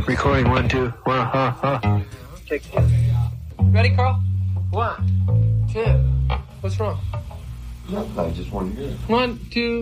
Recording 1, 2. Take two. Ready, Carl? 1, 2. What's wrong? No, I just wanted to hear it. 1, 2.